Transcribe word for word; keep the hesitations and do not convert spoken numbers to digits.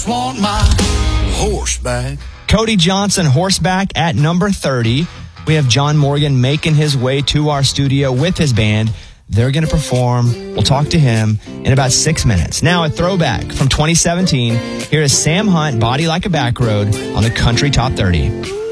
Want my horseback. Cody Johnson, Horseback at number thirty. We have John Morgan making his way to our studio with his band. They're going to perform. We'll talk to him in about six minutes. Now, a throwback from twenty seventeen. Here is Sam Hunt, Body Like a Back Road on the Country Top thirty.